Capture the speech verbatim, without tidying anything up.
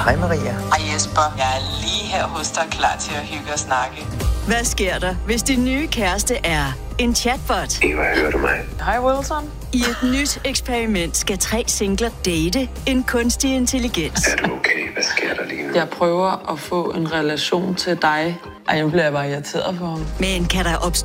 Hej Maria. Hej Jesper, jeg er lige her hos dig, klar til at hygge og snakke. Hvad sker der, hvis din nye kæreste er en chatbot? Eva, hører du mig? Hej Wilson. I et nyt eksperiment skal tre singler date en kunstig intelligens. Er du okay? Hvad sker der lige nu? Jeg prøver at få en relation til dig. Ej, nu bliver jeg bare irriteret på ham. Men kan der opstå